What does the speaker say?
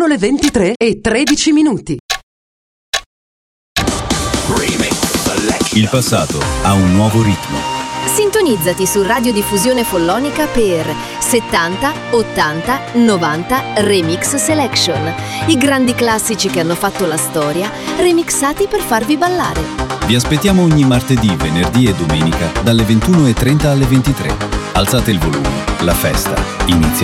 Sono le 23:13. Il passato ha un nuovo ritmo. Sintonizzati su Radiodiffusione Follonica per 70, 80, 90 Remix Selection. I grandi classici che hanno fatto la storia, remixati per farvi ballare. Vi aspettiamo ogni martedì, venerdì e domenica dalle 21:30 alle 23. Alzate il volume, la festa inizia.